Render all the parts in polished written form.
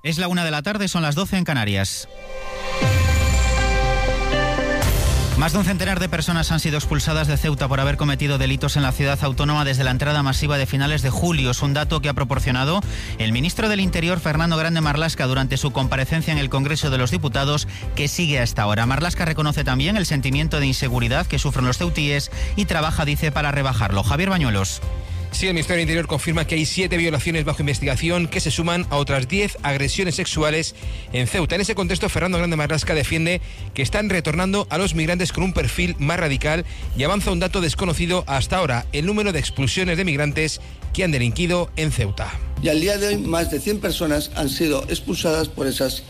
Es la 1 de la tarde, son las 12 en Canarias. Más de un centenar de personas han sido expulsadas de Ceuta por haber cometido delitos en la ciudad autónoma desde la entrada masiva de finales de julio. Es un dato que ha proporcionado el ministro del Interior, Fernando Grande Marlaska, durante su comparecencia en el Congreso de los Diputados, que sigue hasta ahora. Marlaska reconoce también el sentimiento de inseguridad que sufren los ceutíes y trabaja, dice, para rebajarlo. Javier Bañuelos. Sí, el Ministerio del Interior confirma que hay 7 violaciones bajo investigación que se suman a otras 10 agresiones sexuales en Ceuta. En ese contexto, Fernando Grande Marlaska defiende que están retornando a los migrantes con un perfil más radical y avanza un dato desconocido hasta ahora: el número de expulsiones de migrantes que han delinquido en Ceuta. Y al día de hoy, más de 100 personas han sido expulsadas por esas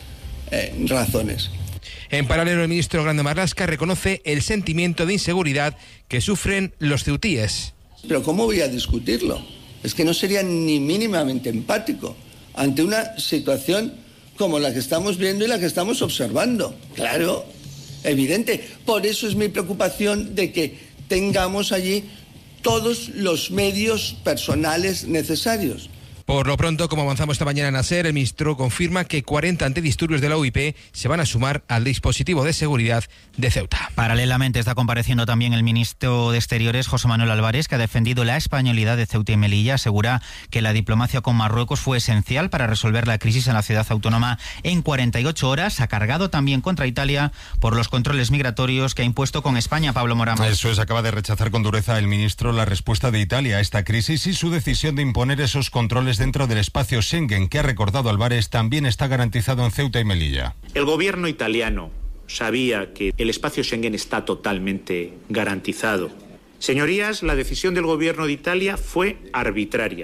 razones. En paralelo, el ministro Grande Marlaska reconoce el sentimiento de inseguridad que sufren los ceutíes. Pero ¿cómo voy a discutirlo? Es que no sería ni mínimamente empático ante una situación como la que estamos viendo y la que estamos observando. Claro, evidente. Por eso es mi preocupación de que tengamos allí todos los medios personales necesarios. Por lo pronto, como avanzamos esta mañana en ASER, el ministro confirma que 40 antidisturbios de la UIP se van a sumar al dispositivo de seguridad de Ceuta. Paralelamente está compareciendo también el ministro de Exteriores, José Manuel Álvarez, que ha defendido la españolidad de Ceuta y Melilla. Asegura que la diplomacia con Marruecos fue esencial para resolver la crisis en la ciudad autónoma en 48 horas. Ha cargado también contra Italia por los controles migratorios que ha impuesto con España. Pablo Morán. Eso es, acaba de rechazar con dureza el ministro la respuesta de Italia a esta crisis y su decisión de imponer esos controles dentro del espacio Schengen, que ha recordado Álvarez, también está garantizado en Ceuta y Melilla. El gobierno italiano sabía que el espacio Schengen está totalmente garantizado. Señorías, la decisión del gobierno de Italia fue arbitraria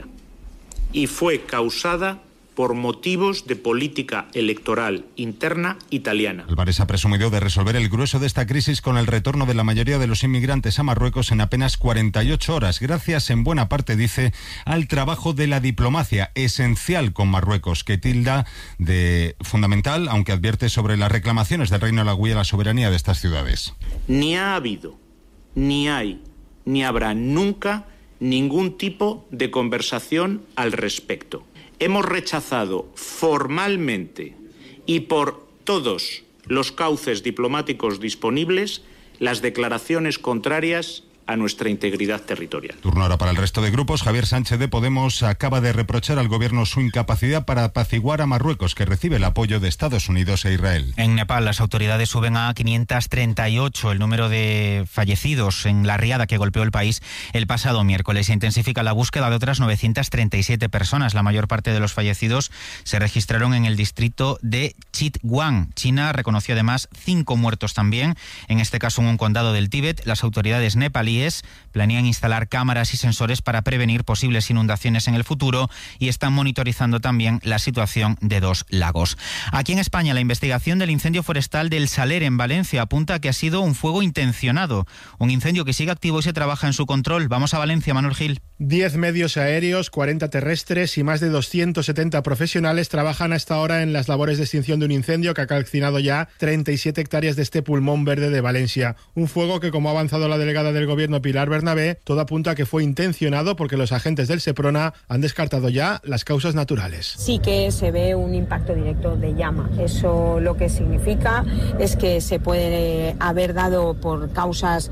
y fue causada por motivos de política electoral interna italiana. Álvarez ha presumido de resolver el grueso de esta crisis con el retorno de la mayoría de los inmigrantes a Marruecos en apenas 48 horas, gracias en buena parte, dice, al trabajo de la diplomacia esencial con Marruecos, que tilda de fundamental, aunque advierte sobre las reclamaciones del Reino Alauí a la soberanía de estas ciudades. Ni ha habido, ni hay, ni habrá nunca ningún tipo de conversación al respecto. Hemos rechazado formalmente y por todos los cauces diplomáticos disponibles las declaraciones contrarias a nuestra integridad territorial. Turno ahora para el resto de grupos. Javier Sánchez de Podemos acaba de reprochar al gobierno su incapacidad para apaciguar a Marruecos, que recibe el apoyo de Estados Unidos e Israel. En Nepal, las autoridades suben a 538 el número de fallecidos en la riada que golpeó el país el pasado miércoles. Se intensifica la búsqueda de otras 937 personas. La mayor parte de los fallecidos se registraron en el distrito de Chitwan. China reconoció además 5 muertos también, en este caso en un condado del Tíbet. Las autoridades nepalíes planean instalar cámaras y sensores para prevenir posibles inundaciones en el futuro y están monitorizando también la situación de 2 lagos. Aquí en España, la investigación del incendio forestal del Saler en Valencia apunta a que ha sido un fuego intencionado, un incendio que sigue activo y se trabaja en su control. Vamos a Valencia, Manuel Gil. 10 medios aéreos, 40 terrestres y más de 270 profesionales trabajan hasta ahora en las labores de extinción de un incendio que ha calcinado ya 37 hectáreas de este pulmón verde de Valencia. Un fuego que, como ha avanzado la delegada del Gobierno Pilar Bernabé, todo apunta a que fue intencionado porque los agentes del Seprona han descartado ya las causas naturales. Sí que se ve un impacto directo de llama. Eso lo que significa es que se puede haber dado por causas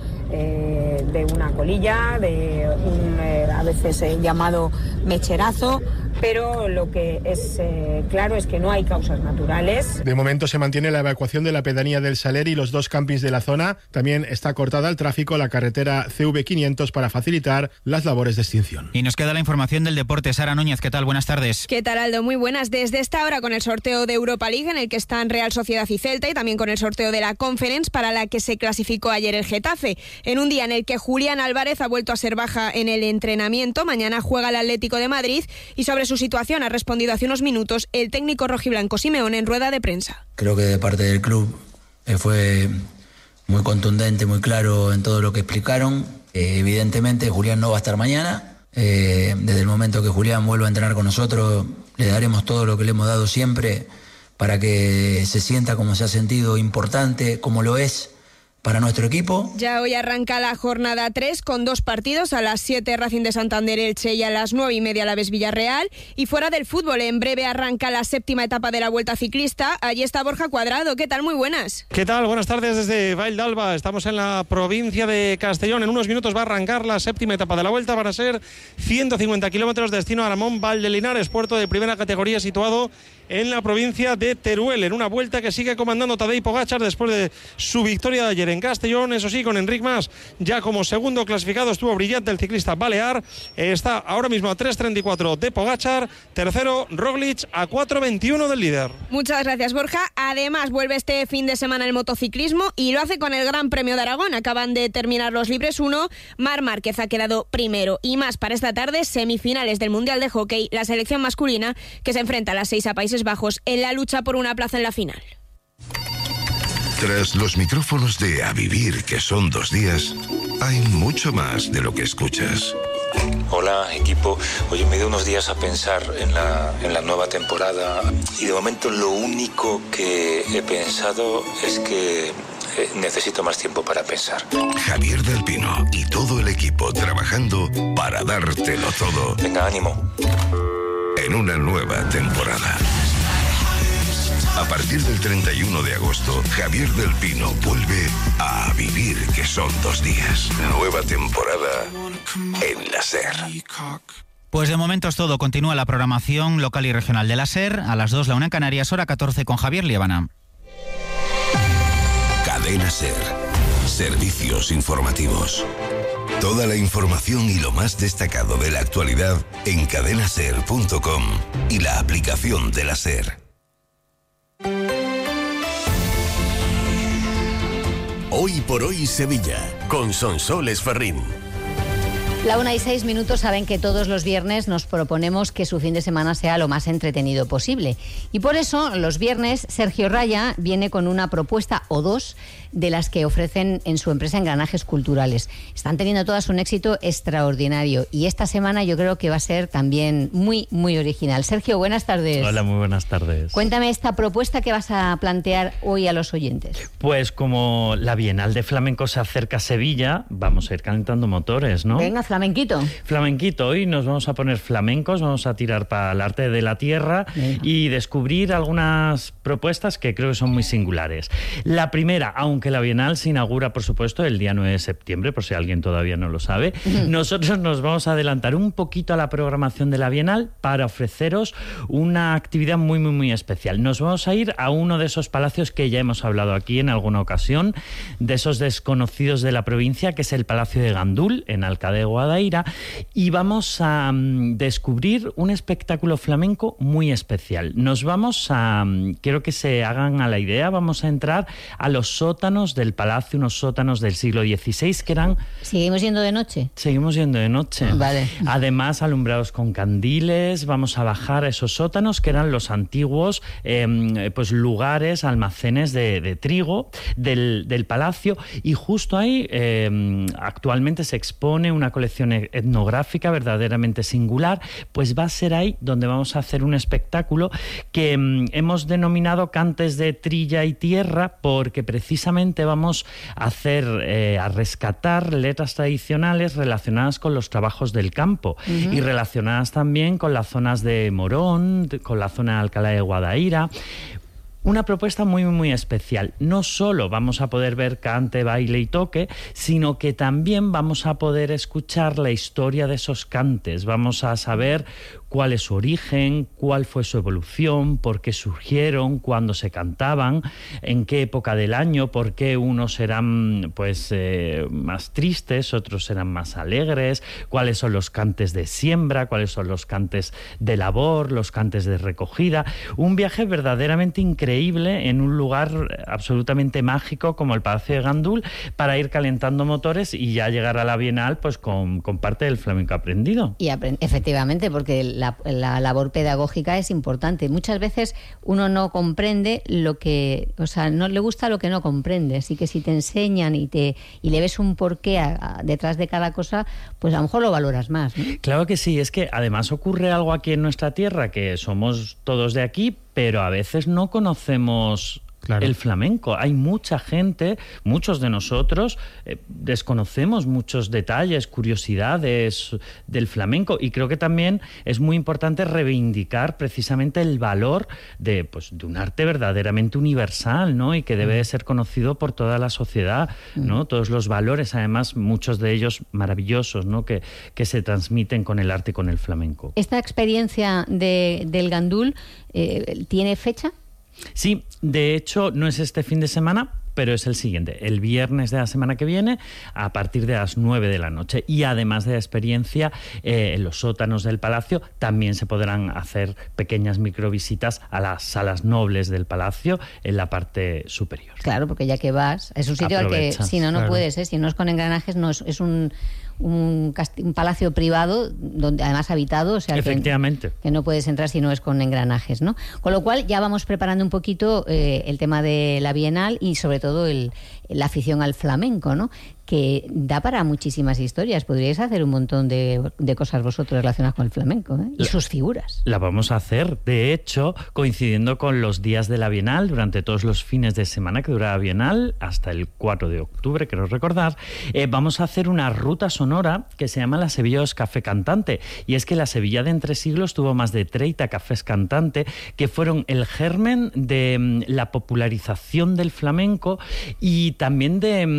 de una colilla, de un a veces llamado mecherazo, pero lo que es claro es que no hay causas naturales. De momento se mantiene la evacuación de la pedanía del Saler y los 2 campings de la zona. También está cortada al tráfico la carretera CV500 para facilitar las labores de extinción. Y nos queda la información del deporte. Sara Núñez, ¿qué tal? Buenas tardes. ¿Qué tal, Aldo? Muy buenas. Desde esta hora con el sorteo de Europa League, en el que están Real Sociedad y Celta, y también con el sorteo de la Conference, para la que se clasificó ayer el Getafe. En un día en el que Julián Álvarez ha vuelto a ser baja en el entrenamiento, mañana juega el Atlético de Madrid, y sobre su situación ha respondido hace unos minutos el técnico rojiblanco Simeone en rueda de prensa. Creo que de parte del club fue muy contundente, muy claro en todo lo que explicaron. Evidentemente Julián no va a estar mañana. Desde el momento que Julián vuelva a entrenar con nosotros, le daremos todo lo que le hemos dado siempre para que se sienta como se ha sentido, importante, como lo es, para nuestro equipo. Ya hoy arranca la jornada 3 con 2 partidos, a las 7 Racing de Santander Elche y a las 9:30 Alavés Villarreal. Y fuera del fútbol, en breve arranca la 7ª etapa de la Vuelta Ciclista. Allí está Borja Cuadrado. ¿Qué tal? Muy buenas. ¿Qué tal? Buenas tardes desde Vall d'Alba. Estamos en la provincia de Castellón. En unos minutos va a arrancar la 7ª etapa de la Vuelta. Van a ser 150 kilómetros destino a Aramón Valdelinares, puerto de primera categoría situado en la provincia de Teruel, en una vuelta que sigue comandando Tadej Pogačar después de su victoria de ayer en Castellón. Eso sí, con Enric Mas ya como segundo clasificado. Estuvo brillante el ciclista balear. Está ahora mismo a 3:34 de Pogačar. Tercero Roglic, a 4:21 del líder. Muchas gracias, Borja. Además, vuelve este fin de semana el motociclismo y lo hace con el Gran Premio de Aragón. Acaban de terminar los Libres 1. Marc Márquez ha quedado primero. Y más para esta tarde, semifinales del Mundial de Hockey, la selección masculina que se enfrenta a las 6 a Países Bajos en la lucha por una plaza en la final. Tras los micrófonos de A Vivir, que son 2 días, hay mucho más de lo que escuchas. Hola, equipo. Oye, me he ido unos días a pensar en la nueva temporada y de momento lo único que he pensado es que necesito más tiempo para pensar. Javier del Pino y todo el equipo trabajando para dártelo todo. Venga, ánimo. En una nueva temporada. A partir del 31 de agosto, Javier del Pino vuelve a Vivir, que son 2 días. Nueva temporada en la SER. Pues de momento es todo. Continúa la programación local y regional de la SER. A las 2, la 1 en Canarias, hora 14 con Javier Liébana. Cadena SER. Servicios informativos. Toda la información y lo más destacado de la actualidad en cadenaser.com y la aplicación de la SER. Hoy por hoy Sevilla, con Sonsoles Ferrín. La 1:06, saben que todos los viernes nos proponemos que su fin de semana sea lo más entretenido posible. Y por eso, los viernes, Sergio Raya viene con una propuesta o 2 de las que ofrecen en su empresa Engranajes Culturales. Están teniendo todas un éxito extraordinario y esta semana yo creo que va a ser también muy, muy original. Sergio, buenas tardes. Hola, muy buenas tardes. Cuéntame esta propuesta que vas a plantear hoy a los oyentes. Pues como la Bienal de Flamenco se acerca a Sevilla, vamos a ir calentando motores, ¿no? Venga, flamenquito. Flamenquito, hoy nos vamos a poner flamencos, vamos a tirar para el arte de la tierra. Venga. Y descubrir algunas propuestas que creo que son muy singulares. La primera, aunque la Bienal se inaugura, por supuesto, el día 9 de septiembre, por si alguien todavía no lo sabe, nosotros nos vamos a adelantar un poquito a la programación de la Bienal para ofreceros una actividad muy, muy, muy especial. Nos vamos a ir a uno de esos palacios que ya hemos hablado aquí en alguna ocasión, de esos desconocidos de la provincia, que es el Palacio de Gandul, en Alcalá de Guadaira, y vamos a descubrir un espectáculo flamenco muy especial. Nos vamos a, quiero que se hagan a la idea, vamos a entrar a los sótanos del palacio, unos sótanos del siglo XVI que eran... ¿Seguimos yendo de noche? Seguimos yendo de noche. Vale. Además, alumbrados con candiles, vamos a bajar a esos sótanos que eran los antiguos pues lugares, almacenes de trigo del palacio, y justo ahí actualmente se expone una colección etnográfica verdaderamente singular. Pues va a ser ahí donde vamos a hacer un espectáculo que hemos denominado Cantes de Trilla y Tierra, porque precisamente vamos a hacer, a rescatar letras tradicionales relacionadas con los trabajos del campo y relacionadas también con las zonas de Morón, con la zona de Alcalá de Guadaira. Una propuesta muy, muy especial. No solo vamos a poder ver cante, baile y toque, sino que también vamos a poder escuchar la historia de esos cantes. Vamos a saber cuál es su origen, cuál fue su evolución, por qué surgieron, cuándo se cantaban, en qué época del año, por qué unos eran pues más tristes, otros eran más alegres, cuáles son los cantes de siembra, cuáles son los cantes de labor, los cantes de recogida. Un viaje verdaderamente increíble en un lugar absolutamente mágico como el Palacio de Gandul, para ir calentando motores y ya llegar a la Bienal pues con parte del flamenco aprendido. Y efectivamente, porque la labor pedagógica es importante. Muchas veces uno no comprende lo que, o sea, no le gusta lo que no comprende. Así que si te enseñan y le ves un porqué detrás de cada cosa, pues a lo mejor lo valoras más, ¿no? Claro que sí. Es que además ocurre algo aquí en nuestra tierra, que somos todos de aquí, pero a veces no conocemos el flamenco. Hay mucha gente, muchos de nosotros desconocemos muchos detalles, curiosidades del flamenco, y creo que también es muy importante reivindicar precisamente el valor de un arte verdaderamente universal, ¿no? Y que debe de ser conocido por toda la sociedad, ¿no? Todos los valores, además, muchos de ellos maravillosos, ¿no? Que se transmiten con el arte y con el flamenco. ¿Esta experiencia del gandul tiene fecha? Sí, de hecho no es este fin de semana, pero es el siguiente, el viernes de la semana que viene, a partir de las 9 de la noche. Y además de la experiencia, en los sótanos del Palacio también se podrán hacer pequeñas microvisitas a las salas nobles del Palacio en la parte superior. Claro, porque ya que vas, es un sitio al que si no puedes, si no es con engranajes, no es un palacio privado, donde además habitado, o sea, efectivamente, que no puedes entrar si no es con engranajes, ¿no? Con lo cual ya vamos preparando un poquito el tema de la Bienal y sobre todo la afición al flamenco, ¿no? Que da para muchísimas historias. Podríais hacer un montón de cosas vosotros relacionadas con el flamenco, ¿eh? Y sus figuras. La vamos a hacer, de hecho, coincidiendo con los días de la Bienal, durante todos los fines de semana que dura la Bienal, hasta el 4 de octubre, quiero recordar, vamos a hacer una ruta sonora que se llama la Sevilla dos Café Cantante. Y es que la Sevilla de entre siglos tuvo más de 30 cafés cantante que fueron el germen de la popularización del flamenco y también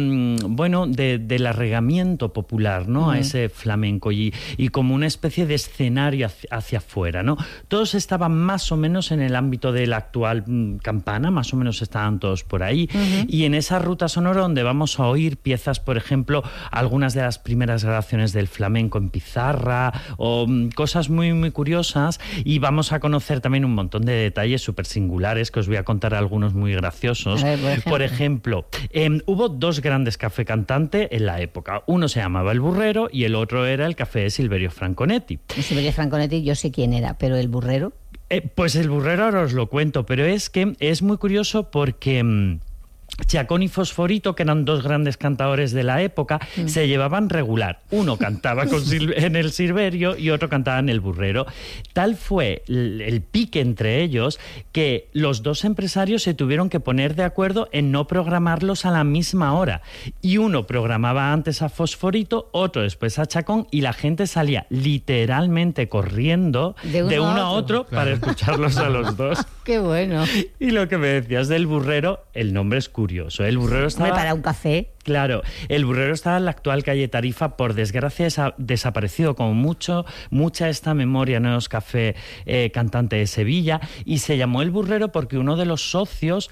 del arraigamiento popular, ¿no? A ese flamenco y como una especie de escenario hacia afuera, ¿no? Todos estaban más o menos en el ámbito de la actual campana, más o menos estaban todos por ahí, y en esa ruta sonora donde vamos a oír piezas, por ejemplo, algunas de las primeras grabaciones del flamenco en pizarra o cosas muy, muy curiosas, y vamos a conocer también un montón de detalles súper singulares, que os voy a contar algunos muy graciosos. Por ejemplo, hubo dos grandes café cantantes en la época. Uno se llamaba El Burrero y el otro era el café de Silverio Franconetti. Silverio Franconetti yo sé quién era, pero El Burrero... Pues El Burrero ahora os lo cuento, pero es que es muy curioso porque... Chacón y Fosforito, que eran dos grandes cantadores de la época, se llevaban regular. Uno cantaba en el Silverio y otro cantaba en el Burrero. Tal fue el pique entre ellos que los dos empresarios se tuvieron que poner de acuerdo en no programarlos a la misma hora. Y uno programaba antes a Fosforito, otro después a Chacón, y la gente salía literalmente corriendo de uno a otro para escucharlos a los dos. ¡Qué bueno! Y lo que me decías del Burrero, el nombre es curioso. El Burrero estaba... para un café. Claro, el Burrero estaba en la actual calle Tarifa, por desgracia desaparecido como mucha esta memoria Nuevos Café Cantante de Sevilla, y se llamó el Burrero porque uno de los socios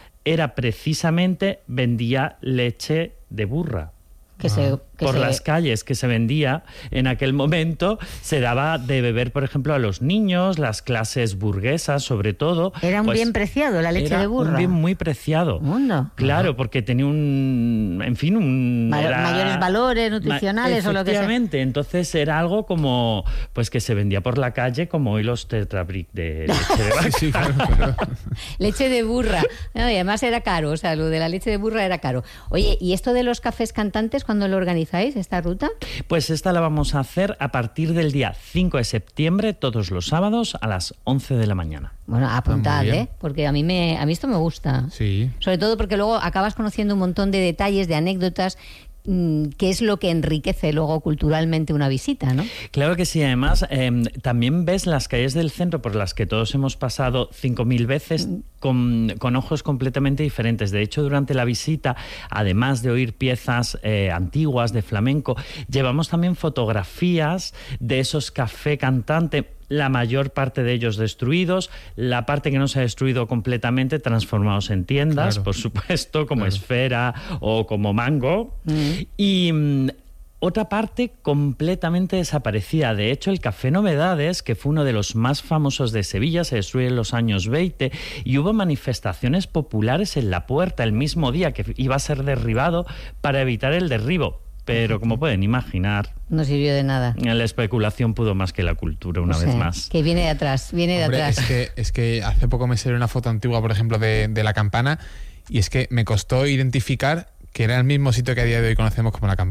vendía leche de burra. Las calles que se vendía en aquel momento, se daba de beber, por ejemplo, a los niños, las clases burguesas sobre todo. Era un bien preciado la leche de burra. Un bien muy preciado. Claro, porque tenía mayores valores nutricionales o lo que sea. Efectivamente, entonces era algo como pues que se vendía por la calle, como hoy los Tetrabric de leche de vaca. Sí, claro. Leche de burra. No, y además era caro, o sea, lo de la leche de burra era caro. Oye, ¿y esto de los cafés cantantes, cuándo lo organizáis, esta ruta? Pues esta la vamos a hacer a partir del día 5 de septiembre, todos los sábados a las 11 de la mañana. Bueno, apuntad, porque a mí esto me gusta. Sí. Sobre todo porque luego acabas conociendo un montón de detalles, de anécdotas, que es lo que enriquece luego culturalmente una visita, ¿no? Claro que sí. Además, también ves las calles del centro por las que todos hemos pasado 5.000 veces con ojos completamente diferentes. De hecho, durante la visita, además de oír piezas antiguas de flamenco, llevamos también fotografías de esos café cantante, la mayor parte de ellos destruidos, la parte que no se ha destruido completamente transformados en tiendas, por supuesto, como Esfera o como Mango, y otra parte completamente desaparecida. De hecho, el Café Novedades, que fue uno de los más famosos de Sevilla, se destruye en los años 20 y hubo manifestaciones populares en la puerta el mismo día que iba a ser derribado para evitar el derribo. Pero como pueden imaginar, no sirvió de nada. La especulación pudo más que la cultura, una vez más. Que viene de atrás, Es que hace poco me salió una foto antigua, por ejemplo, de la campana, y es que me costó identificar que era el mismo sitio que a día de hoy conocemos como la campana.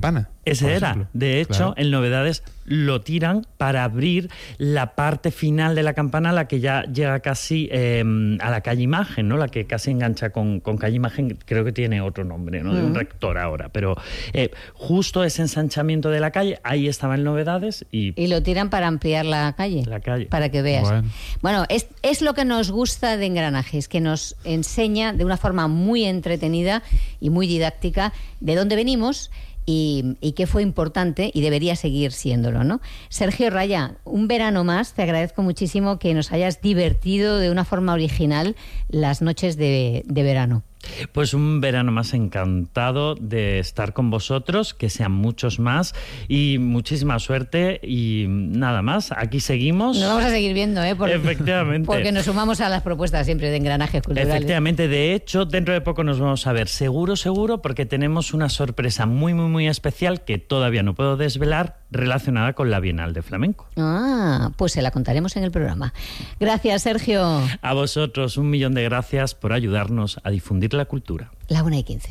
Ese era. De hecho, en Novedades lo tiran para abrir la parte final de la campana, la que ya llega casi a la calle Imagen, ¿no? La que casi engancha con calle Imagen, creo que tiene otro nombre, ¿no? De un rector ahora, pero justo ese ensanchamiento de la calle, ahí estaba en Novedades y lo tiran para ampliar la calle. Para que veas. Bueno, es lo que nos gusta de Engranajes, que nos enseña de una forma muy entretenida y muy didáctica de dónde venimos y qué fue importante y debería seguir siéndolo, ¿no? Sergio Raya, un verano más, te agradezco muchísimo que nos hayas divertido de una forma original las noches de verano. Pues un verano más, encantado de estar con vosotros, que sean muchos más y muchísima suerte y nada más, aquí seguimos. Nos vamos a seguir viendo, Efectivamente. Porque nos sumamos a las propuestas siempre de Engranajes Culturales. Efectivamente, de hecho, dentro de poco nos vamos a ver, seguro, porque tenemos una sorpresa muy, muy, muy especial que todavía no puedo desvelar, relacionada con la Bienal de Flamenco. Pues se la contaremos en el programa. Gracias, Sergio. A vosotros, 1.000.000 de gracias por ayudarnos a difundir la cultura. 1:15.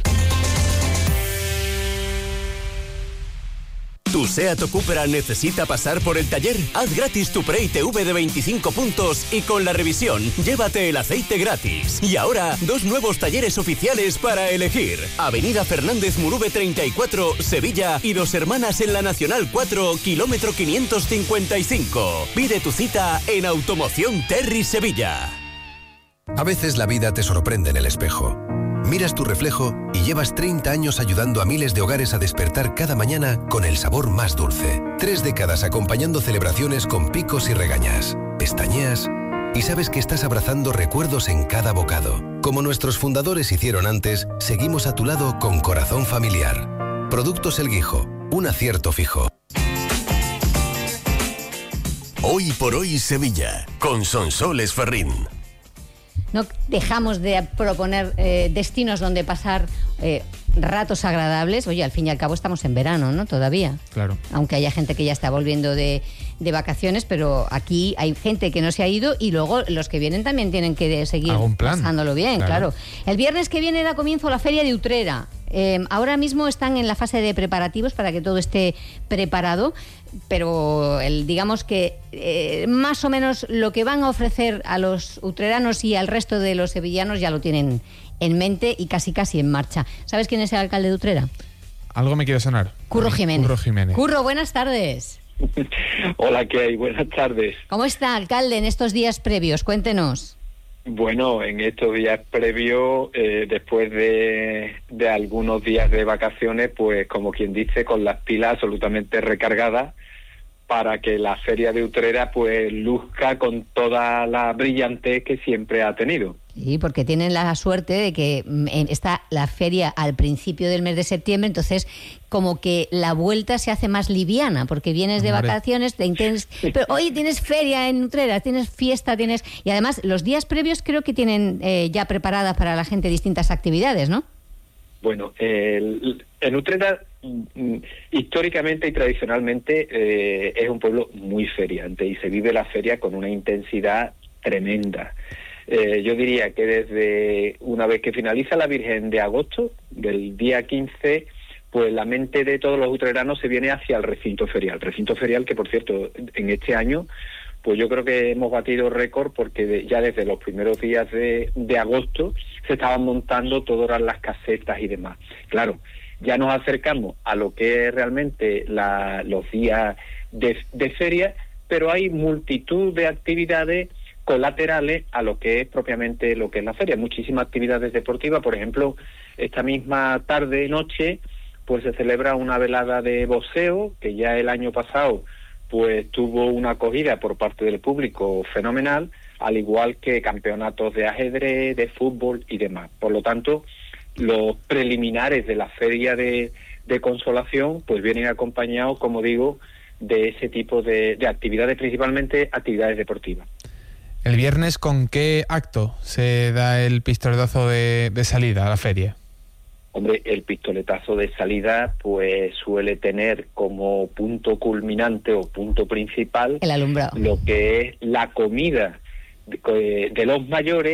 ¿Tu SEAT o Cupra necesita pasar por el taller? Haz gratis tu Pre-ITV de 25 puntos y con la revisión, llévate el aceite gratis. Y ahora, 2 nuevos talleres oficiales para elegir. Avenida Fernández Murube 34, Sevilla y Dos Hermanas en la Nacional 4, kilómetro 555. Pide tu cita en Automoción Terry Sevilla. A veces la vida te sorprende en el espejo. Miras tu reflejo y llevas 30 años ayudando a miles de hogares a despertar cada mañana con el sabor más dulce. 3 décadas acompañando celebraciones con picos y regañas. Pestañeas y sabes que estás abrazando recuerdos en cada bocado. Como nuestros fundadores hicieron antes, seguimos a tu lado con corazón familiar. Productos El Guijo, un acierto fijo. Hoy por hoy Sevilla, con Sonsoles Ferrín. No dejamos de proponer destinos donde pasar ratos agradables. Oye, al fin y al cabo estamos en verano, ¿no? Todavía. Claro. Aunque haya gente que ya está volviendo de vacaciones, pero aquí hay gente que no se ha ido y luego los que vienen también tienen que seguir pasándolo bien, claro. El viernes que viene da comienzo la Feria de Utrera. Ahora mismo están en la fase de preparativos para que todo esté preparado, pero digamos que más o menos lo que van a ofrecer a los utreranos y al resto de los sevillanos ya lo tienen en mente y casi en marcha. ¿Sabes quién es el alcalde de Utrera? Algo me quiere sonar. Curro Jiménez. Curro Jiménez. Curro, buenas tardes. Hola, ¿qué hay? Buenas tardes. ¿Cómo está, alcalde, en estos días previos? Cuéntenos. Bueno, en estos días previos, después de algunos días de vacaciones, pues como quien dice, con las pilas absolutamente recargadas para que la Feria de Utrera pues luzca con toda la brillantez que siempre ha tenido. Sí, porque tienen la suerte de que está la feria al principio del mes de septiembre, entonces como que la vuelta se hace más liviana, porque vienes de vacaciones, pero hoy tienes feria en Utrera, tienes fiesta, y además los días previos creo que tienen ya preparadas para la gente distintas actividades, ¿no? Bueno, en Utrera históricamente y tradicionalmente es un pueblo muy feriante y se vive la feria con una intensidad tremenda. Yo diría que desde una vez que finaliza la Virgen de agosto, del día 15, pues la mente de todos los utreranos se viene hacia el recinto ferial que, por cierto, en este año, pues yo creo que hemos batido récord porque ya desde los primeros días de agosto se estaban montando todas las casetas y demás. Claro, ya nos acercamos a lo que es realmente los días de feria, pero hay multitud de actividades colaterales a lo que es propiamente lo que es la feria. Muchísimas actividades deportivas, por ejemplo, esta misma tarde-noche pues se celebra una velada de boxeo, que ya el año pasado pues tuvo una acogida por parte del público fenomenal, al igual que campeonatos de ajedrez, de fútbol y demás. Por lo tanto, los preliminares de la Feria de Consolación pues vienen acompañados, como digo, de ese tipo de actividades, principalmente actividades deportivas. ¿El viernes con qué acto se da el pistoletazo de salida a la feria? Hombre, el pistoletazo de salida pues suele tener como punto culminante o punto principal el alumbrado, lo que es la comida de los mayores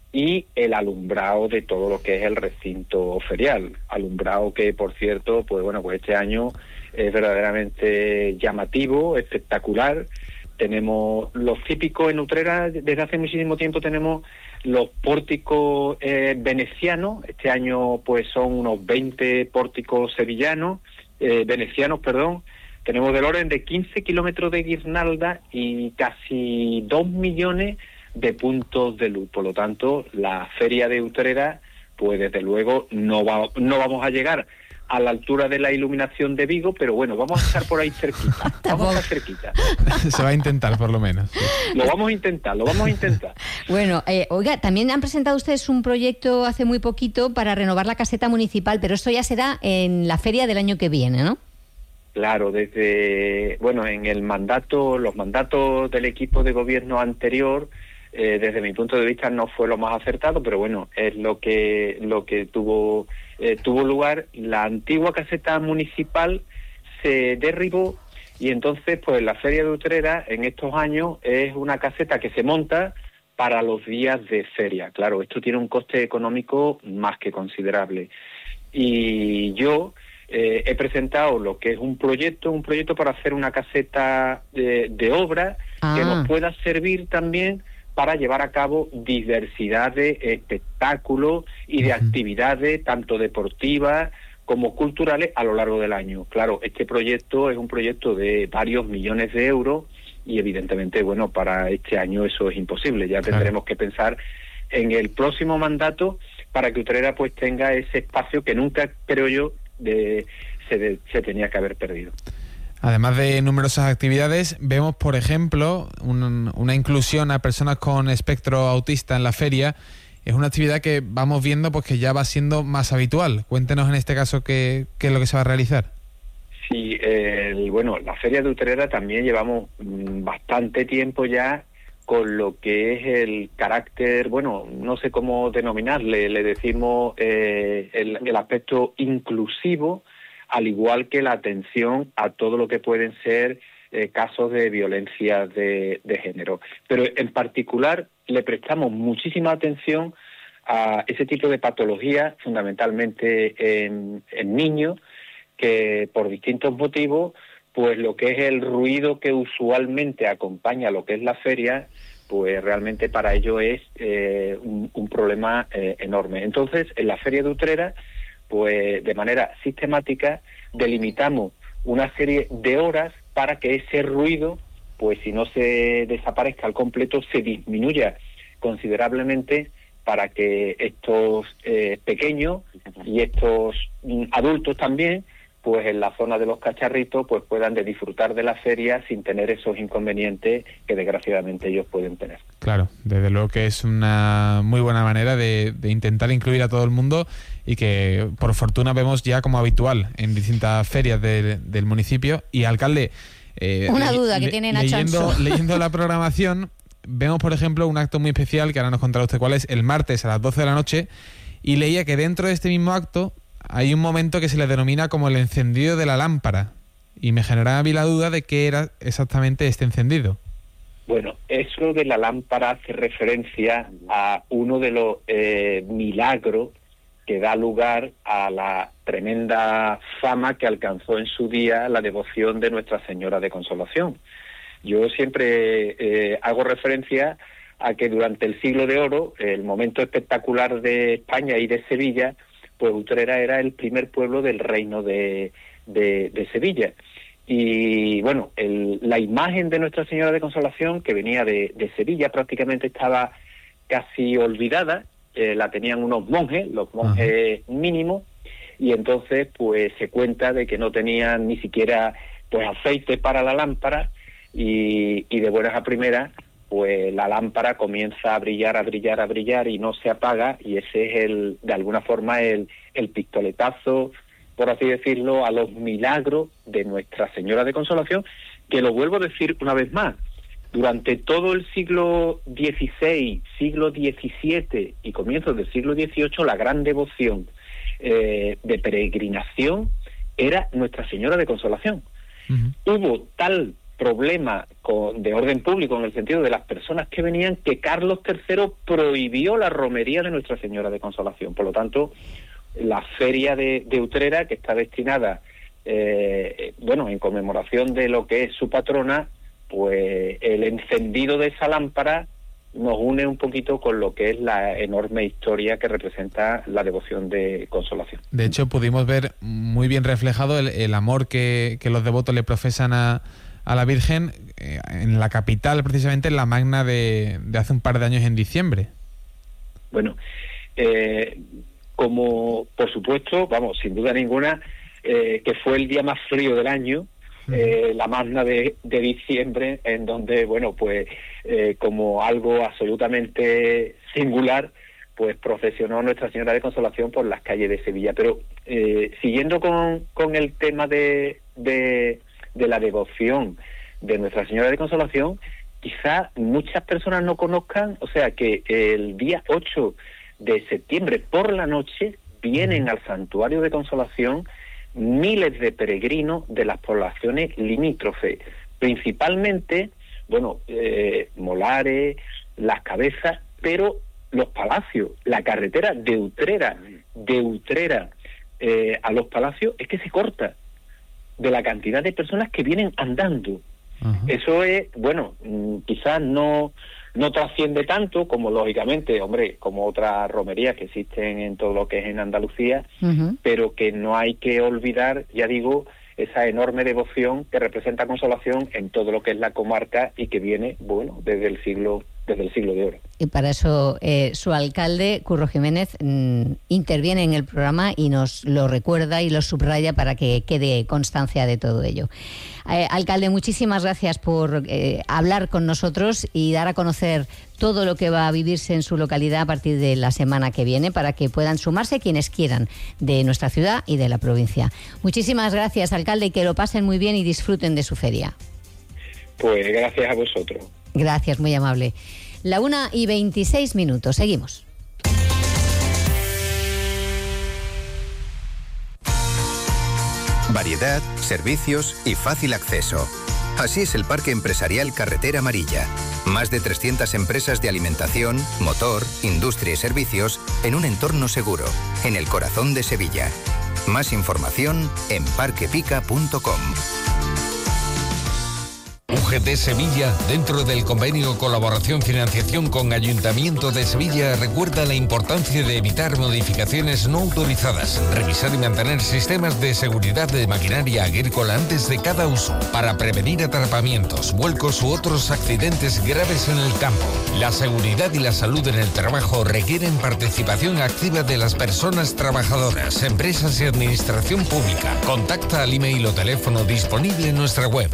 y el alumbrado de todo lo que es el recinto ferial. Alumbrado que, por cierto, pues este año es verdaderamente llamativo, espectacular. Tenemos los típicos en Utrera, desde hace muchísimo tiempo tenemos los pórticos venecianos. Este año pues son unos 20 pórticos venecianos. Tenemos del orden de 15 kilómetros de guirnalda y casi 2 millones de puntos de luz. Por lo tanto, la feria de Utrera, pues desde luego no vamos a llegar a la altura de la iluminación de Vigo, pero bueno, vamos a estar por ahí cerquita. Vamos a estar cerquita. Se va a intentar, por lo menos. Lo vamos a intentar. Bueno, oiga, también han presentado ustedes un proyecto hace muy poquito para renovar la caseta municipal, pero esto ya será en la feria del año que viene, ¿no? Claro, en los mandatos del equipo de gobierno anterior, desde mi punto de vista no fue lo más acertado, pero bueno, es lo que tuvo lugar. La antigua caseta municipal se derribó y entonces pues la feria de Utrera en estos años es una caseta que se monta para los días de feria. Claro, esto tiene un coste económico más que considerable. Y yo he presentado lo que es un proyecto para hacer una caseta de obra que nos pueda servir también para llevar a cabo diversidad de espectáculos y de actividades, tanto deportivas como culturales, a lo largo del año. Claro, este proyecto es un proyecto de varios millones de euros y evidentemente, para este año eso es imposible. Ya tendremos que pensar en el próximo mandato para que Utrera pues tenga ese espacio que nunca, creo yo, se tenía que haber perdido. Además de numerosas actividades, vemos, por ejemplo, una inclusión a personas con espectro autista en la feria. Es una actividad que vamos viendo pues que ya va siendo más habitual. Cuéntenos en este caso qué es lo que se va a realizar. Sí, la feria de Utrera también llevamos bastante tiempo ya con lo que es el carácter, no sé cómo denominarle, le decimos el aspecto inclusivo, al igual que la atención a todo lo que pueden ser casos de violencia de género. Pero en particular le prestamos muchísima atención a ese tipo de patologías, fundamentalmente en niños, que por distintos motivos, pues lo que es el ruido que usualmente acompaña lo que es la feria, pues realmente para ello es un problema enorme. Entonces, en la feria de Utrera, pues de manera sistemática delimitamos una serie de horas para que ese ruido, pues si no se desaparezca al completo, se disminuya considerablemente, para que estos pequeños y estos adultos también, pues en la zona de los cacharritos, pues puedan disfrutar de la feria sin tener esos inconvenientes que desgraciadamente ellos pueden tener. Claro, desde luego que es una muy buena manera de intentar incluir a todo el mundo y que por fortuna vemos ya como habitual en distintas ferias del municipio. Y alcalde, una duda que tiene Nacho leyendo la programación, vemos por ejemplo un acto muy especial que ahora nos contará usted cuál es, el martes a las 12 de la noche, y leía que dentro de este mismo acto hay un momento que se le denomina como el encendido de la lámpara, y me generaba a mí la duda de qué era exactamente este encendido. Bueno, eso de la lámpara hace referencia a uno de los milagros que da lugar a la tremenda fama que alcanzó en su día la devoción de Nuestra Señora de Consolación. Yo siempre hago referencia a que durante el Siglo de Oro, el momento espectacular de España y de Sevilla, pues Utrera era el primer pueblo del reino de Sevilla. Y bueno, la imagen de Nuestra Señora de Consolación, que venía de Sevilla, prácticamente estaba casi olvidada, la tenían unos monjes, los monjes mínimos, y entonces pues se cuenta de que no tenían ni siquiera pues aceite para la lámpara, y de buenas a primeras pues la lámpara comienza a brillar y no se apaga, y ese es de alguna forma el pistoletazo, por así decirlo, a los milagros de Nuestra Señora de Consolación, que lo vuelvo a decir una vez más, durante todo el siglo XVI, siglo XVII y comienzos del siglo XVIII, la gran devoción de peregrinación era Nuestra Señora de Consolación. Hubo tal problema de orden público, en el sentido de las personas que venían, que Carlos III prohibió la romería de Nuestra Señora de Consolación. Por lo tanto, la feria de Utrera, que está destinada, en conmemoración de lo que es su patrona, pues el encendido de esa lámpara nos une un poquito con lo que es la enorme historia que representa la devoción de Consolación. De hecho, pudimos ver muy bien reflejado el amor que los devotos le profesan a la Virgen en la capital, precisamente en la Magna de hace un par de años, en diciembre. Bueno, como por supuesto, sin duda ninguna, que fue el día más frío del año, la Magna de diciembre, en donde, como algo absolutamente singular, pues procesionó Nuestra Señora de Consolación por las calles de Sevilla. Pero siguiendo con el tema de la devoción de Nuestra Señora de Consolación, quizá muchas personas no conozcan, que el día 8 de septiembre por la noche vienen al Santuario de Consolación miles de peregrinos de las poblaciones limítrofes, principalmente, Molares, Las Cabezas, pero los Palacios, la carretera de Utrera a los Palacios es que se corta de la cantidad de personas que vienen andando. Eso es, quizás no trasciende tanto como, lógicamente, como otras romerías que existen en todo lo que es en Andalucía, pero que no hay que olvidar, ya digo, esa enorme devoción que representa Consolación en todo lo que es la comarca y que viene, desde el siglo de oro. Y para eso su alcalde, Curro Jiménez, interviene en el programa y nos lo recuerda y lo subraya para que quede constancia de todo ello. Alcalde, muchísimas gracias por hablar con nosotros y dar a conocer todo lo que va a vivirse en su localidad a partir de la semana que viene, para que puedan sumarse quienes quieran de nuestra ciudad y de la provincia. Muchísimas gracias, alcalde, y que lo pasen muy bien y disfruten de su feria. Pues gracias a vosotros. Gracias, muy amable. 1:26, seguimos. Variedad, servicios y fácil acceso. Así es el Parque Empresarial Carretera Amarilla. Más de 300 empresas de alimentación, motor, industria y servicios en un entorno seguro, en el corazón de Sevilla. Más información en parquepica.com. UGT Sevilla, dentro del convenio Colaboración-Financiación con Ayuntamiento de Sevilla, recuerda la importancia de evitar modificaciones no autorizadas, revisar y mantener sistemas de seguridad de maquinaria agrícola antes de cada uso, para prevenir atrapamientos, vuelcos u otros accidentes graves en el campo. La seguridad y la salud en el trabajo requieren participación activa de las personas trabajadoras, empresas y administración pública. Contacta al email o teléfono disponible en nuestra web.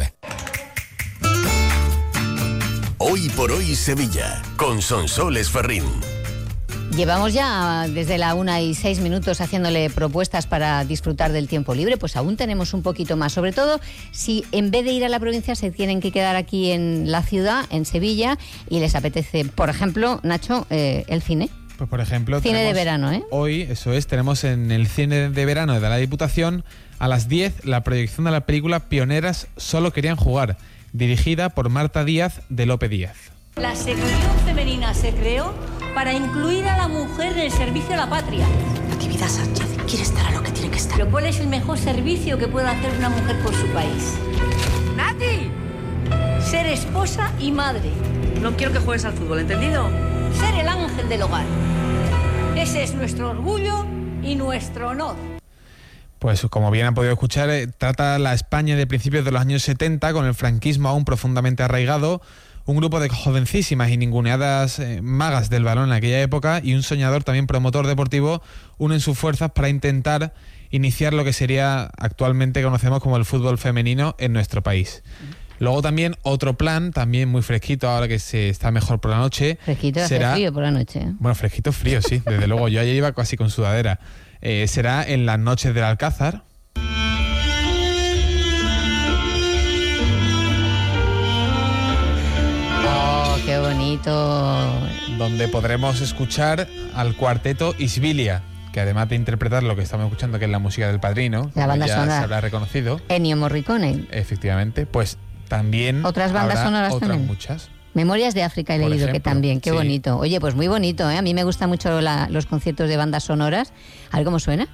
Hoy por hoy Sevilla, con Sonsoles Ferrín. Llevamos ya desde la 1:06 haciéndole propuestas para disfrutar del tiempo libre, pues aún tenemos un poquito más, sobre todo si en vez de ir a la provincia se tienen que quedar aquí en la ciudad, en Sevilla, y les apetece, por ejemplo, Nacho, el cine. Pues por ejemplo, cine de verano, hoy, eso es, tenemos en el cine de verano de la Diputación a las 10 la proyección de la película Pioneras solo querían jugar, dirigida por Marta Díaz de Lope Díaz. La sección femenina se creó para incluir a la mujer en el servicio a la patria. Natividad Sánchez quiere estar a lo que tiene que estar. Pero ¿cuál es el mejor servicio que puede hacer una mujer por su país? ¡Nati! Ser esposa y madre. No quiero que juegues al fútbol, ¿entendido? Ser el ángel del hogar. Ese es nuestro orgullo y nuestro honor. Pues como bien han podido escuchar, trata la España de principios de los años 70, con el franquismo aún profundamente arraigado, un grupo de jovencísimas y ninguneadas magas del balón en aquella época y un soñador también promotor deportivo unen sus fuerzas para intentar iniciar lo que sería actualmente conocemos como el fútbol femenino en nuestro país. Luego también otro plan, también muy fresquito ahora que se está mejor por la noche. Fresquito, será frío por la noche. Bueno, fresquito frío, sí, desde luego. Yo ayer iba casi con sudadera. Será en las noches del Alcázar. ¡Oh, qué bonito! Donde podremos escuchar al cuarteto Isbilia, que además de interpretar lo que estamos escuchando, que es la música del Padrino, la banda ya sonora, se habrá reconocido. Ennio Morricone. Efectivamente, pues también otras bandas habrá sonoras otras también. muchas. Memorias de África he Por leído ejemplo, que también, qué sí. bonito. Oye, pues muy bonito, ¿eh? A mí me gustan mucho los conciertos de bandas sonoras. A ver cómo suena.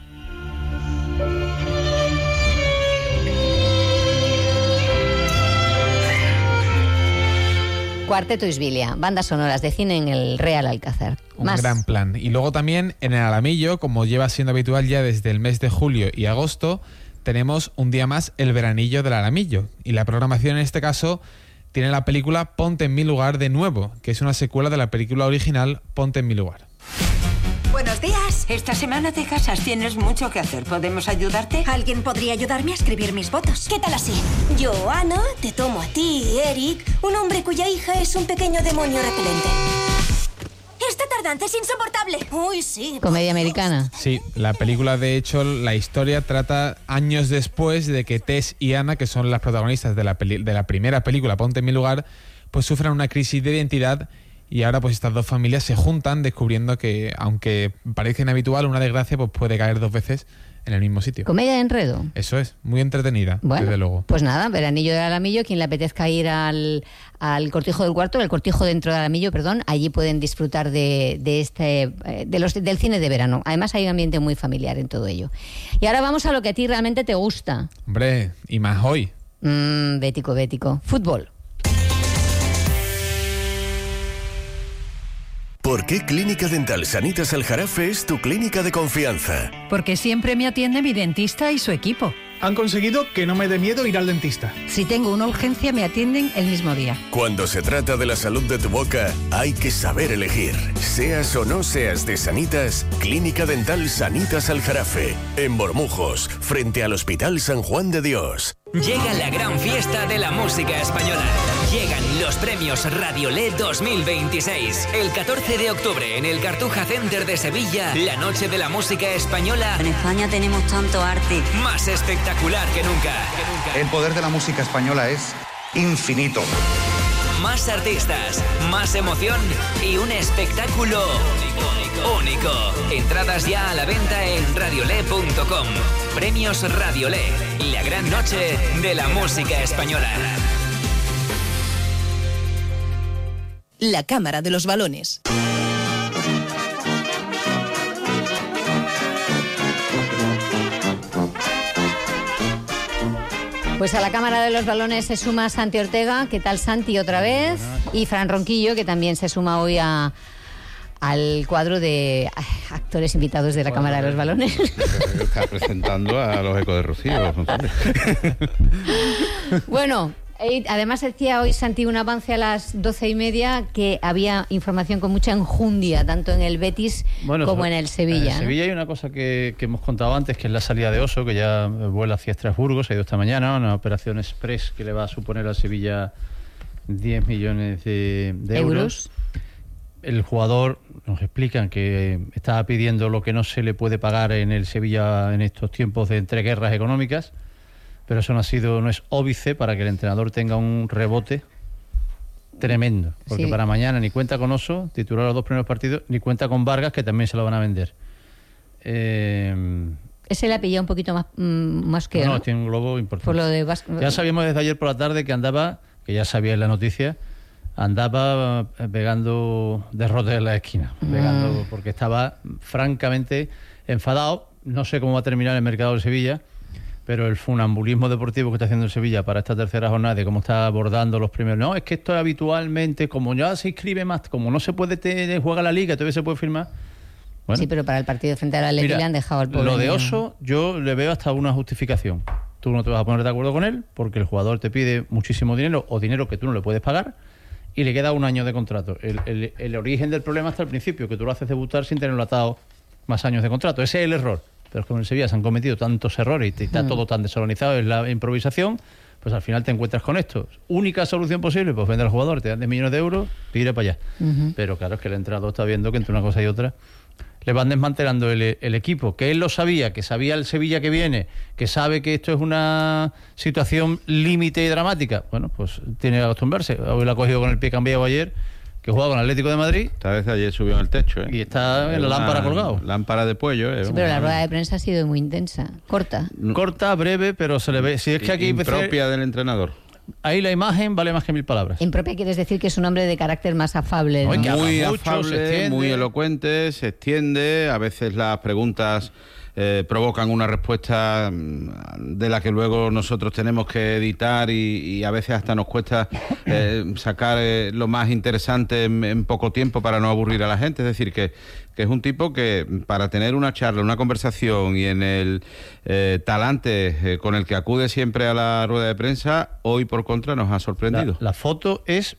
Cuarteto Isbilia, bandas sonoras de cine en el Real Alcázar. Un gran plan. Y luego también en el Alamillo, como lleva siendo habitual ya desde el mes de julio y agosto, tenemos un día más el veranillo del Alamillo. Y la programación en este caso tiene la película Ponte en mi lugar de nuevo, que es una secuela de la película original Ponte en mi lugar. Buenos días. Esta semana te casas, tienes mucho que hacer. ¿Podemos ayudarte? ¿Alguien podría ayudarme a escribir mis votos? ¿Qué tal así? Yo, Ana, te tomo a ti, Eric, un hombre cuya hija es un pequeño demonio repelente. Esta tardanza es insoportable. Uy, sí. Comedia americana. Sí, la película, de hecho, la historia trata años después de que Tess y Ana, que son las protagonistas de la primera película Ponte en mi lugar, pues sufran una crisis de identidad. Y ahora pues estas dos familias se juntan descubriendo que, aunque parezca inhabitual, una desgracia pues puede caer dos veces en el mismo sitio. Comedia de enredo. Eso es, muy entretenida, Bueno, desde luego. Pues nada, veranillo del Alamillo, quien le apetezca ir al Cortijo del Cuarto, el Cortijo dentro del Alamillo, perdón, allí pueden disfrutar del cine de verano. Además hay un ambiente muy familiar en todo ello. Y ahora vamos a lo que a ti realmente te gusta. Hombre, y más hoy. Bético. Fútbol. ¿Por qué Clínica Dental Sanitas Aljarafe es tu clínica de confianza? Porque siempre me atiende mi dentista y su equipo. Han conseguido que no me dé miedo ir al dentista. Si tengo una urgencia, me atienden el mismo día. Cuando se trata de la salud de tu boca, hay que saber elegir. Seas o no seas de Sanitas, Clínica Dental Sanitas Aljarafe, en Bormujos, frente al Hospital San Juan de Dios. Llega la gran fiesta de la música española. Llegan los premios Radiolé 2026. El 14 de octubre en el Cartuja Center de Sevilla, la noche de la música española. En España tenemos tanto arte. Más espectacular que nunca. El poder de la música española es infinito. Más artistas, más emoción y un espectáculo único. Entradas ya a la venta en radiolé.com. Premios Radiolé, la gran noche de la música española. La Cámara de los Balones. Pues a la Cámara de los Balones se suma Santi Ortega. ¿Qué tal, Santi, otra vez? Y Fran Ronquillo, que también se suma hoy al cuadro de actores invitados de la Cámara de los Balones. Está presentando a los Ecos de Rocío. Bueno, además decía hoy Santi un avance a las 12:30 que había información con mucha enjundia, tanto en el Betis como en el Sevilla. En Sevilla hay una cosa que hemos contado antes, que es la salida de Oso, que ya vuela hacia Estrasburgo, se ha ido esta mañana, una operación express que le va a suponer al Sevilla 10 millones de euros. El jugador, nos explican que estaba pidiendo lo que no se le puede pagar en el Sevilla en estos tiempos de entreguerras económicas, pero eso no es óbice para que el entrenador tenga un rebote tremendo, porque para mañana ni cuenta con Oso, titular los dos primeros partidos, ni cuenta con Vargas, que también se lo van a vender. Ese le ha pillado un poquito más que... No, tiene un globo importante. Por lo de ya sabíamos desde ayer por la tarde que andaba, que ya sabía en la noticia, andaba pegando derrotes en la esquina, porque estaba francamente enfadado. No sé cómo va a terminar el mercado de Sevilla, pero el funambulismo deportivo que está haciendo el Sevilla para esta tercera jornada, de cómo está abordando los primeros... No, es que esto habitualmente, como ya se inscribe más, como no se puede jugar la Liga, todavía se puede firmar... Bueno, sí, pero para el partido frente a la Atleti le han dejado al pobre. Lo de Oso, yo le veo hasta una justificación. Tú no te vas a poner de acuerdo con él, porque el jugador te pide muchísimo dinero, o dinero que tú no le puedes pagar, y le queda un año de contrato. El origen del problema está al principio, que tú lo haces debutar sin tenerlo atado más años de contrato. Ese es el error. Pero es que en el Sevilla se han cometido tantos errores y está todo tan desorganizado en la improvisación, pues al final te encuentras con esto. Única solución posible, pues vender al jugador, te dan 10 millones de euros, tira para allá. Pero claro, es que el entrenador está viendo que entre una cosa y otra le van desmantelando el equipo, que él lo sabía, que sabía el Sevilla que viene, que sabe que esto es una situación límite y dramática. Bueno, pues tiene que acostumbrarse. Hoy lo ha cogido con el pie cambiado ayer, que juega con el Atlético de Madrid. Esta vez ayer subió en el techo, y está en la lámpara colgado. Lámpara de pollo. Sí, pero la rueda de prensa ha sido muy intensa, corta. Corta, breve, pero se le ve. Si es que aquí impropia del entrenador. ahí la imagen vale más que 1000 palabras. Impropia quieres decir que es un hombre de carácter más afable, ¿no? Muy mucho, afable, muy elocuente, se extiende, a veces las preguntas provocan una respuesta de la que luego nosotros tenemos que editar y a veces hasta nos cuesta sacar lo más interesante en poco tiempo para no aburrir a la gente. Es decir, que es un tipo que para tener una charla, una conversación y en el talante con el que acude siempre a la rueda de prensa, hoy por contra nos ha sorprendido. La foto es...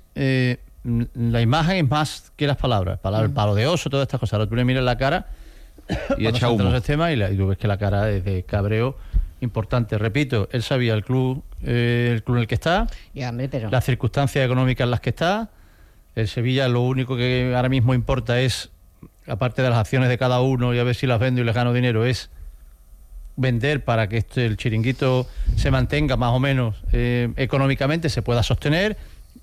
la imagen es más que las palabras. El palo de oso, todas estas cosas. Ahora tú le miras la cara y echa humo. Y tú ves que la cara es de cabreo importante. Repito, él sabía el club en el que está, las circunstancias económicas en las que está. El Sevilla lo único que ahora mismo importa es, aparte de las acciones de cada uno y a ver si las vendo y les gano dinero, es vender para que el chiringuito se mantenga más o menos económicamente, se pueda sostener.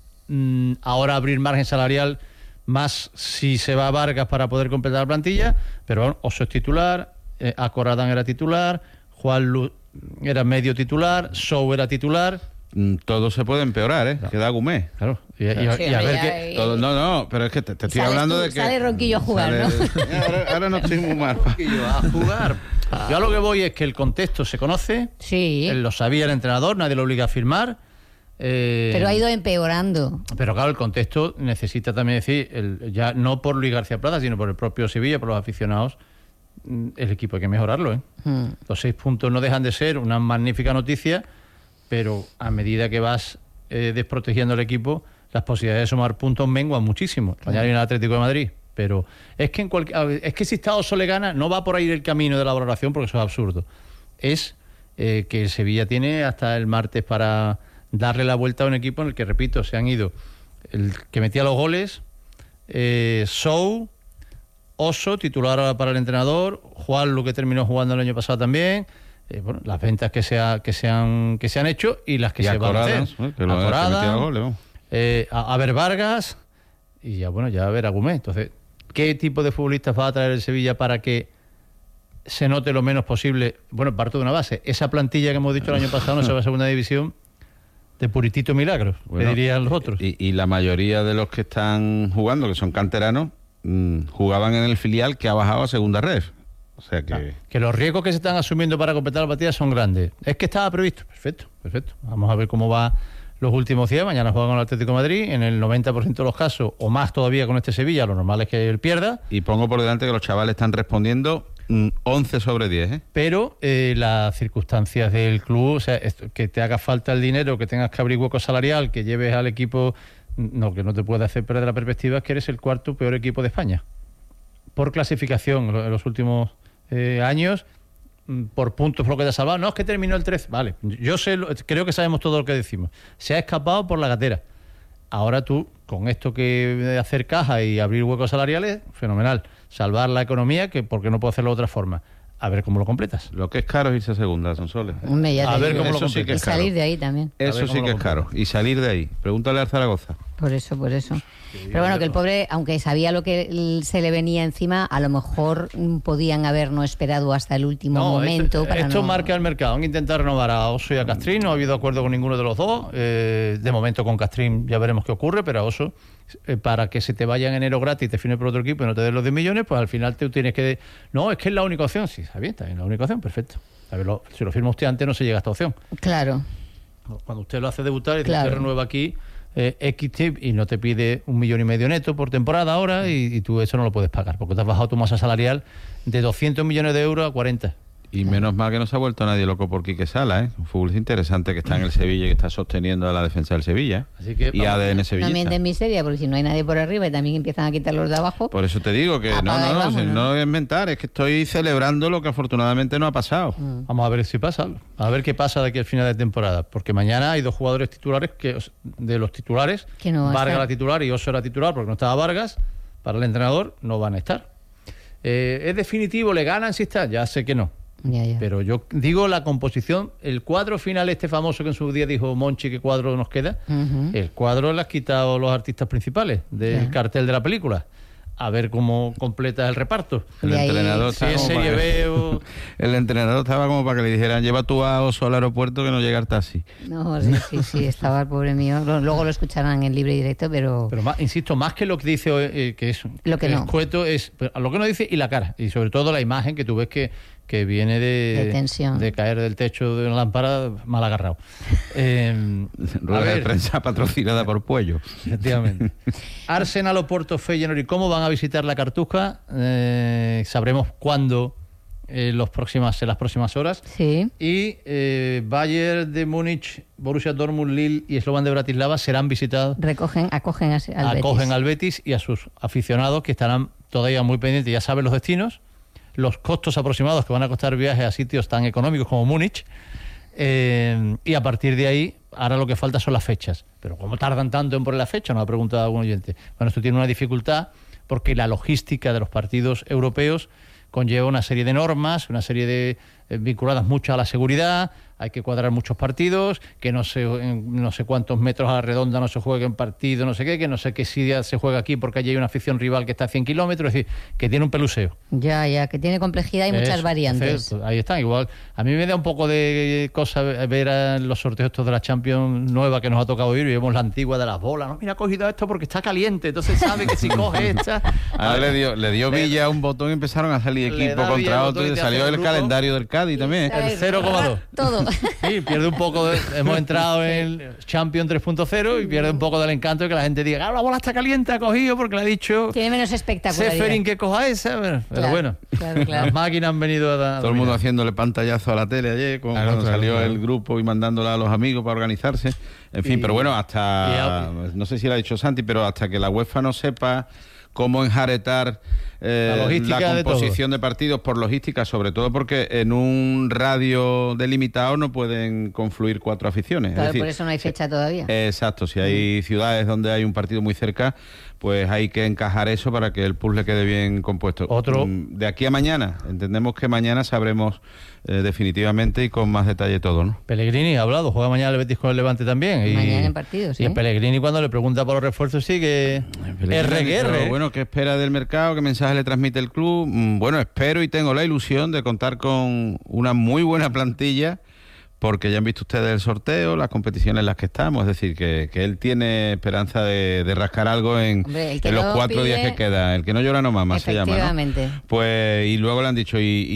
Ahora abrir margen salarial más si se va a Vargas para poder completar la plantilla, pero bueno, Oso es titular, Acoradán era titular, Juan Lu era medio titular, Sou era titular. Todo se puede empeorar, ¿eh? Claro. Queda Gumé. Claro. Y a ver qué... No, pero es que te estoy hablando de que... Sale Ronquillo a jugar, ¿no? Ahora no estoy muy mal. Ronquillo a jugar. Yo a lo que voy es que el contexto se conoce, él lo sabía el entrenador, nadie lo obliga a firmar. Pero ha ido empeorando. Pero claro, el contexto necesita también decir, ya no por Luis García Plata, sino por el propio Sevilla, por los aficionados, el equipo hay que mejorarlo, ¿eh? Los 6 puntos no dejan de ser una magnífica noticia, pero a medida que vas desprotegiendo el equipo, las posibilidades de sumar puntos menguan muchísimo. Mañana viene el Atlético de Madrid, pero es que si Estado Sole gana, no va por ahí el camino de la valoración, porque eso es absurdo. Es que el Sevilla tiene hasta el martes para darle la vuelta a un equipo en el que, repito, se han ido el que metía los goles, Sou, Oso, titular ahora para el entrenador, Juan Lu, que terminó jugando el año pasado también, bueno, las ventas que se han hecho y las que se van a hacer. A ver Vargas y ya a ver a Gumé. Entonces, ¿qué tipo de futbolistas va a traer el Sevilla para que se note lo menos posible? Bueno, parto de una base. Esa plantilla que hemos dicho el año pasado no se va a segunda división de puritito milagros, que dirían los otros. Y la mayoría de los que están jugando, que son canteranos, jugaban en el filial que ha bajado a segunda ref. O sea que los riesgos que se están asumiendo para completar la partida son grandes. Es que estaba previsto. Perfecto. Vamos a ver cómo va los últimos días. Mañana juega con el Atlético de Madrid. En el 90% de los casos, o más todavía con este Sevilla, lo normal es que él pierda. Y pongo por delante que los chavales están respondiendo 11 sobre 10, ¿eh? Pero las circunstancias del club, o sea, que te haga falta el dinero, que tengas que abrir hueco salarial, que lleves al equipo, que no te puede hacer perder la perspectiva, es que eres el cuarto peor equipo de España. Por clasificación en los últimos años, por puntos por lo que te ha salvado. No, es que terminó el 13. Vale, creo que sabemos todo lo que decimos. Se ha escapado por la gatera. Ahora tú, con esto que de hacer caja y abrir huecos salariales, fenomenal. Salvar la economía, que porque no puedo hacerlo de otra forma. A ver cómo lo completas. Lo que es caro es irse a segunda, Sonsoles. A ver cómo lo completas. Sí, y salir de ahí también. Eso sí que es caro. Y salir de ahí. Pregúntale al Zaragoza. Por eso. Pero bueno, que el pobre, aunque sabía lo que se le venía encima, a lo mejor podían haber no esperado hasta el último momento. Esto marca el mercado. Han intentado renovar a Oso y a Castrín. No ha habido acuerdo con ninguno de los dos. De momento con Castrín ya veremos qué ocurre, pero a Oso, para que se te vaya en enero gratis y te firme por otro equipo y no te den los 10 millones, pues al final tú tienes que... No, es que es la única opción. Sí, está bien, la única opción, perfecto. Si lo firma usted antes no se llega a esta opción. Claro. Cuando usted lo hace debutar y usted renueva aquí X tip y no te pide 1,5 millones neto por temporada ahora y tú eso no lo puedes pagar porque te has bajado tu masa salarial de 200 millones de euros a 40. Y menos mal que no se ha vuelto nadie loco por Quique Sala, ¿eh? Un futbolista interesante que está en el Sevilla y que está sosteniendo a la defensa del Sevilla. Así que, y ADN Sevilla. No mienten miseria, porque si no hay nadie por arriba y también empiezan a quitar los de abajo. Por eso te digo que no es inventar, es que estoy celebrando lo que afortunadamente no ha pasado. Vamos a ver si pasa, a ver qué pasa de aquí al final de temporada, porque mañana hay 2 jugadores titulares de los titulares, que no Vargas era titular y Oso era titular porque no estaba Vargas, para el entrenador no van a estar. ¿Es definitivo? ¿Le ganan si está? Ya sé que no. Ya. Pero yo digo la composición, el cuadro final famoso que en su día dijo Monchi, ¿qué cuadro nos queda? El cuadro le has quitado los artistas principales del cartel de la película. a ver cómo completa el reparto. El entrenador si es Serie B o... El entrenador estaba como para que le dijeran, lleva tú a Oso al aeropuerto que no llega el taxi. No, sí, estaba el pobre mío. Luego lo escucharán en libre y directo, pero insisto, más que lo que dice, que es lo que no. escueto, es lo que no dice y la cara. Y sobre todo la imagen que tú ves que viene de tensión, de caer del techo de una lámpara mal agarrado. Rueda de prensa patrocinada por Puello. Efectivamente. Arsenal, Oporto, Feyenoord, ¿y cómo van a visitar la Cartuja? Sabremos cuándo en las próximas horas. Sí. Y Bayern de Múnich, Borussia Dortmund, Lille y Slovan de Bratislava serán visitados. Acogen al Betis y a sus aficionados, que estarán todavía muy pendientes. Ya saben los destinos, los costos aproximados que van a costar viajes a sitios tan económicos como Múnich, y a partir de ahí, ahora lo que falta son las fechas. Pero ¿cómo tardan tanto en poner la fecha? Nos ha preguntado algún oyente. Bueno, esto tiene una dificultad porque la logística de los partidos europeos conlleva una serie de normas, una serie de vinculadas mucho a la seguridad. Hay que cuadrar muchos partidos, que no sé cuántos metros a la redonda no se juegue en partido, no sé qué, que no sé qué día se juega aquí porque allí hay una afición rival que está a 100 kilómetros, es decir, que tiene un peluseo. Ya, que tiene complejidad y muchas variantes. Entonces, ahí está, igual. A mí me da un poco de cosa ver a los sorteos estos de la Champions nueva que nos ha tocado ir y vemos la antigua de las bolas. No, mira, ha cogido esto porque está caliente, entonces sabe que si coge esta... Ahora le dio Villa un botón y empezaron a salir equipo contra otro y salió el calendario del Cádiz también. El 0,2. Todo. Sí, pierde un poco hemos entrado en el Champion 3.0 y pierde un poco del encanto de que la gente diga, la bola está caliente, ha cogido porque le ha dicho tiene menos espectacularidad Seferin que coja esa, pero bueno, claro. Las máquinas han venido a todo el mundo haciéndole pantallazo a la tele ayer cuando salió el grupo y mandándola a los amigos para organizarse, en fin, pero bueno, hasta no sé si lo ha dicho Santi, pero hasta que la UEFA no sepa cómo enjaretar la composición de partidos por logística, sobre todo porque en un radio delimitado no pueden confluir 4 aficiones. Claro, es decir, por eso no hay fecha todavía. Exacto, si hay ciudades donde hay un partido muy cerca, pues hay que encajar eso para que el puzzle quede bien compuesto. De aquí a mañana, entendemos que mañana sabremos definitivamente y con más detalle todo, ¿no? Pellegrini ha hablado, juega mañana el Betis con el Levante también. Mañana en partido, sí. Y Pellegrini cuando le pregunta por los refuerzos sigue RQR. Bueno, ¿qué espera del mercado? ¿Qué mensaje le transmite el club? Bueno, espero y tengo la ilusión de contar con una muy buena plantilla, porque ya han visto ustedes el sorteo, las competiciones en las que estamos, es decir, que él tiene esperanza de rascar algo en los 4 días que queda. El que no llora no mama, se llama, ¿no? Efectivamente. Pues, y luego le han dicho,